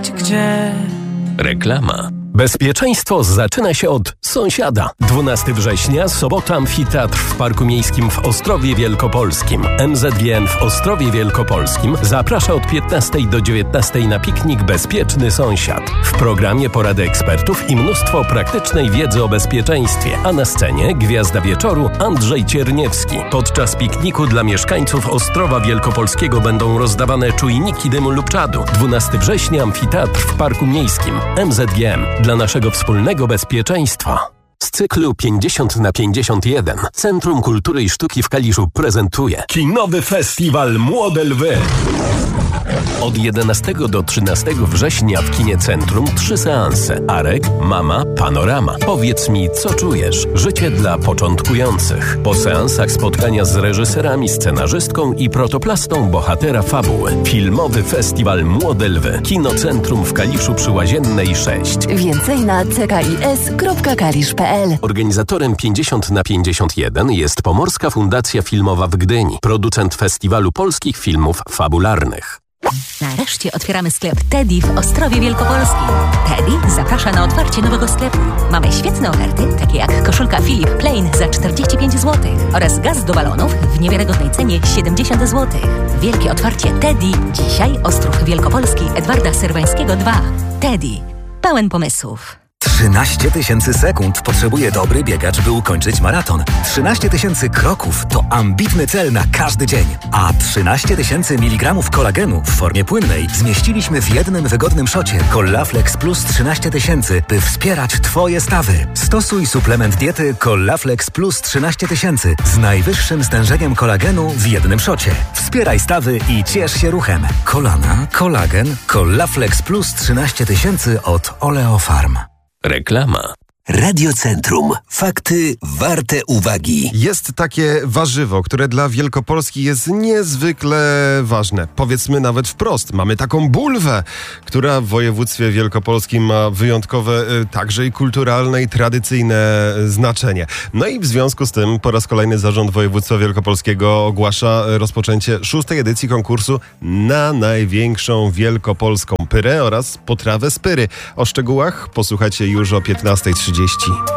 wiedzieć gdzie. Reklama. Bezpieczeństwo zaczyna się od sąsiada. 12 września, sobota, amfiteatr w Parku Miejskim w Ostrowie Wielkopolskim. MZGN w Ostrowie Wielkopolskim zaprasza od 15 do 19 na piknik Bezpieczny Sąsiad. W programie porady ekspertów i mnóstwo praktycznej wiedzy o bezpieczeństwie. A na scenie gwiazda wieczoru Andrzej Cierniewski. Podczas pikniku dla mieszkańców Ostrowa Wielkopolskiego będą rozdawane czujniki dymu lub czadu. 12 września, amfiteatr w Parku Miejskim. MZGN. Dla naszego wspólnego bezpieczeństwa. Z cyklu 50×51 Centrum Kultury i Sztuki w Kaliszu prezentuje Kinowy Festiwal Młode Lwy. Od 11 do 13 września w Kinie Centrum 3 seanse. Arek, Mama, Panorama. Powiedz mi, co czujesz? Życie dla początkujących. Po seansach spotkania z reżyserami, scenarzystką i protoplastą bohatera fabuły. Filmowy Festiwal Młode Lwy. Kino Centrum w Kaliszu przy Łaziennej 6. Więcej na ckis.kalisz.pl. Organizatorem 50×51 jest Pomorska Fundacja Filmowa w Gdyni. Producent Festiwalu Polskich Filmów Fabularnych. Nareszcie otwieramy sklep Teddy w Ostrowie Wielkopolskim. Teddy zaprasza na otwarcie nowego sklepu. Mamy świetne oferty, takie jak koszulka Philip Plain za 45 zł oraz gaz do balonów w niewiarygodnej cenie 70 zł. Wielkie otwarcie Teddy. Dzisiaj Ostrów Wielkopolski Edwarda Serwańskiego 2. Teddy. Pełen pomysłów. 13 000 sekund potrzebuje dobry biegacz, by ukończyć maraton. 13 000 kroków to ambitny cel na każdy dzień. A 13 000 mg kolagenu w formie płynnej zmieściliśmy w jednym wygodnym szocie Collaflex Plus 13 000, by wspierać Twoje stawy. Stosuj suplement diety Collaflex Plus 13 000 z najwyższym stężeniem kolagenu w jednym szocie. Wspieraj stawy i ciesz się ruchem. Kolana, kolagen, Collaflex Plus 13 000 od Oleofarm. Reklama. Radiocentrum. Fakty warte uwagi. Jest takie warzywo, które dla Wielkopolski jest niezwykle ważne. Powiedzmy nawet wprost, mamy taką bulwę, która w województwie wielkopolskim ma wyjątkowe, także i kulturalne i tradycyjne znaczenie. No i w związku z tym po raz kolejny Zarząd Województwa Wielkopolskiego ogłasza rozpoczęcie 6. edycji konkursu na największą wielkopolską pyrę oraz potrawę z pyry. O szczegółach posłuchajcie już o 15:30.